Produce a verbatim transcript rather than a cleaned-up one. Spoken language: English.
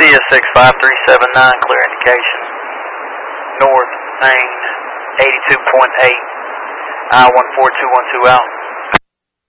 S six five three seven nine, clear indication. North, main, eighty-two point eight, I one four two one two out.